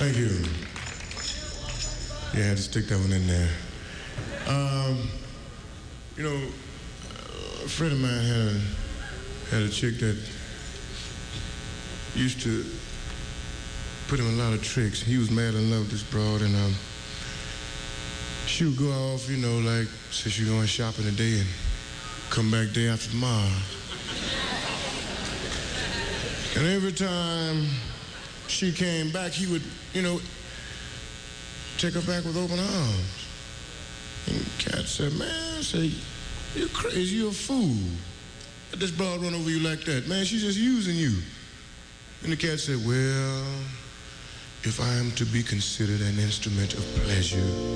Thank you. Yeah, I had to stick that one in there. You know, a friend of mine had a chick that used to put him in a lot of tricks. He was mad in love with this broad, and she would go off, you know, like, say she's going shopping today and come back day after tomorrow. And every time she came back, he would, you know, take her back with open arms. And Cat said, man, you're crazy, you're a fool. Let this broad run over you like that. Man, she's just using you. And the cat said, well, if I am to be considered an instrument of pleasure,